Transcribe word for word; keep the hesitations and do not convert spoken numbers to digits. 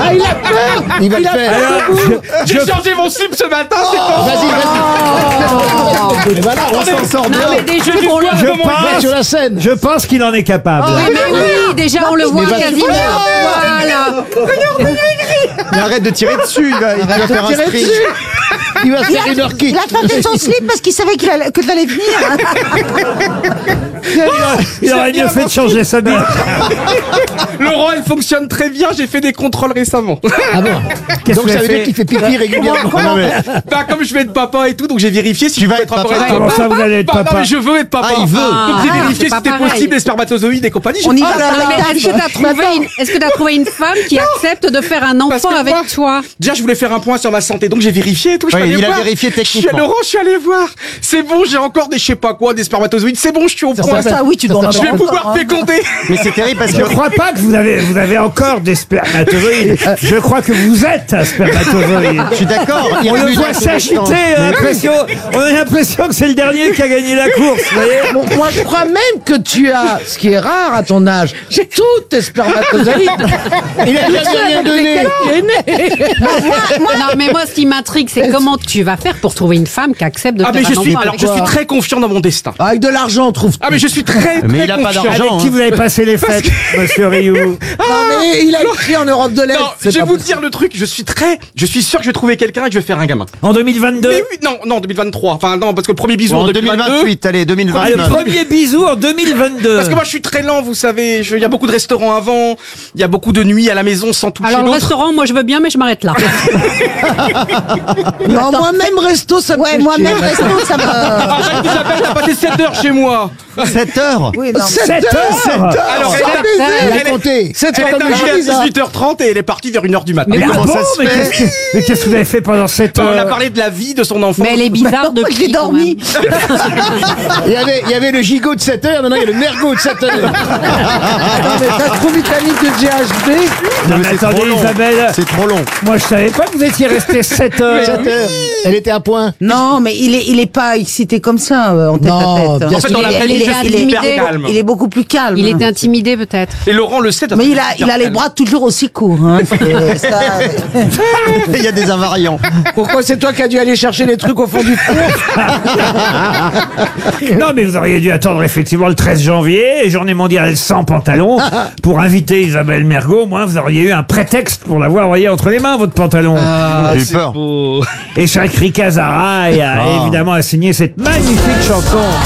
Ah, il a peur. Il va le a faire. peur. Alors, je- J'ai je- changé mon slip ce matin, c'est con. Vas-y, vas-y. Et voilà, on s'en sort Non, bien. mais déjà, Je on le je Mets pense, sur la scène. je pense qu'il en est capable. Oui, mais oui, déjà, on le voit va- quasiment. Voilà. Mais arrête de tirer dessus, il va, il va faire un tirer sprint. dessus. Il va faire une heure kick. Il a attrapé son slip parce qu'il savait qu'il allait, que t'allais venir. Il aurait mieux fait de changer sa mère. Laurent, elle fonctionne très bien, j'ai fait des contrôles récemment. Ah bon. Qu'est-ce Donc que ça vous veut avez dire qu'il fait fait pipi régulièrement. Non, mais Bah, comme je vais être papa et tout, donc j'ai vérifié si Tu je vas pouvais être être encore papa. être Comment ça, vous allez être Bah, non, papa? mais je veux être papa. Ah, il veut. Donc j'ai Ah, vérifié c'est si pas c'était pareil. possible, les spermatozoïdes et compagnie. J'ai On y dit, va ah, dans là, la là. tâche. Est-ce que t'as trouvé une, est-ce que t'as trouvé une femme qui accepte de faire un Parce enfant que avec moi- toi? Déjà, je voulais faire un point sur ma santé, donc j'ai vérifié et tout. Je Ouais, suis allé il a voir. vérifié Je suis techniquement. Laurent, je suis allé voir. C'est bon, j'ai encore des je sais pas quoi, des spermatozoïdes. C'est bon, je suis au Ça point. s'appelle- Ça, oui, tu ça dois en Je vais avoir pouvoir encore, hein. féconder. Mais c'est terrible parce Je que ne crois pas que vous avez, vous avez encore des spermatozoïdes. Je crois que vous êtes un spermatozoïde. je suis d'accord. il On le remue voit dans tous les s'agiter, sens. on a l'impression, on a l'impression que c'est le dernier qui a gagné la course, vous voyez. Bon, moi, je crois même que tu as, ce qui est rare à ton âge, tous tes spermatozoïdes. Il a jamais rien donné. Il est né. Non, mais moi, ce qui m'intrigue, c'est comment tu vas faire pour trouver une femme qui accepte de Ah, faire mais je un suis, enfant alors, avec je toi. suis très confiant dans mon destin. Avec de l'argent, on trouve. Ah, mais je suis très, Mais très il a pas confiant. d'argent. Avec qui vous avez passé les fêtes, monsieur Rioux? Non, mais il a écrit en Europe de l'Est. Non, c'est je vais pas vous possible. dire le truc, je suis très, je suis sûr que je vais trouver quelqu'un et que je vais faire un gamin. En deux mille vingt-deux? Mais oui, non, non, deux mille vingt-trois. Enfin, non, parce que le premier bisou Ou en en deux mille vingt-deux. deux mille vingt-huit, allez, Ah, le deux mille vingt-neuf. premier bisou en deux mille vingt-deux. Parce que moi, je suis très lent, vous savez. Je- Il y a beaucoup de restaurants avant. Il y a beaucoup de nuits à la maison sans toucher Alors, le l'autre. restaurant, moi, je veux bien, mais je m'arrête là. Non, moi-même, resto, ça me Ouais, fait moi-même, chier. resto, ça me. Arrête, Isabelle, t'as passé sept heures chez moi. sept heures. Oui, non. sept heures. Alors, elle, C'est est- un baiser. elle Il est- a compté. C'est elle est comme le arrivée à Giza. dix-huit heures trente et elle est partie vers une heure du matin. Mais comment comment ça se mais fait qu'est-ce que, mais qu'est-ce que vous avez fait pendant cette On a heure? parlé de la vie de son enfant. Mais elle est bizarre Moi, depuis. j'ai quand dormi. même. Il y avait, il y avait le gigot de sept heures, maintenant il y a le mergot de sept heures. Non, mais t'as trop vitamine de G H B. Non, mais c'est trop attendez, long. Isabelle, C'est trop long. moi je savais pas que vous étiez resté sept heures. sept heures. Elle était à point. Non, mais il est, il est pas excité comme ça, euh, en tête Non, à tête. bien En fait, sûr. dans la Il est- famille, il je est suis intimidé. hyper calme. Il est beaucoup plus calme. Il était intimidé, peut-être. Et Laurent le sait. Mais il a, il a les bras toujours aussi courts. Hein. Euh, ça, Il y a des invariants. Pourquoi c'est toi qui as dû aller chercher les trucs au fond du four? Non, mais vous auriez dû attendre effectivement le treize janvier, journée mondiale sans pantalon, pour inviter Isabelle Mergo. Moi, vous auriez eu un prétexte pour l'avoir, voyez, entre les mains, votre pantalon. J'ai eu peur. Et Chakri Kazara a évidemment a signé cette magnifique chanson.